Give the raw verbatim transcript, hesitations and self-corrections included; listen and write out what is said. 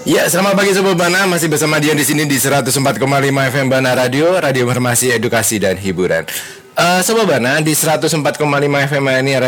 Ya, selamat pagi Sobat Bana, masih bersama Dian di sini di seratus empat koma lima F M Bana Radio, radio informasi, edukasi dan hiburan. Uh, Sobat Bana di seratus empat koma lima F M ini